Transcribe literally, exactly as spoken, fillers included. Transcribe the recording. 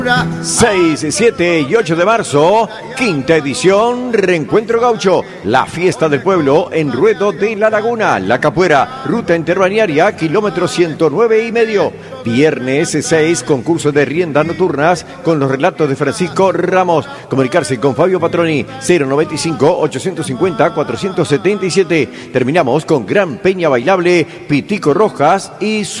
seis, siete y ocho de marzo, quinta edición, Reencuentro Gaucho, la fiesta del pueblo en Ruedo de la Laguna, La Capuera, ruta interbalnearia, kilómetro ciento nueve y medio. Viernes seis, concurso de riendas nocturnas con los relatos de Francisco Ramos. Comunicarse con Fabio Patroni, cero noventa y cinco, ochocientos cincuenta, cuatrocientos setenta y siete. Terminamos con Gran Peña Bailable, Pitico Rojas y su